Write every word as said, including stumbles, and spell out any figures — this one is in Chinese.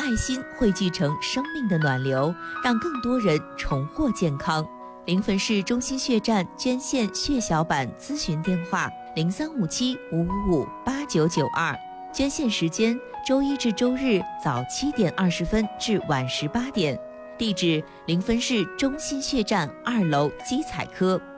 爱心汇聚成生命的暖流，让更多人重获健康。临汾市中心血站捐献血小板咨询电话：零三五七五五五八九九二。捐献时间：周一至周日早七点二十分至晚十八点。地址：临汾市中心血站二楼基彩科。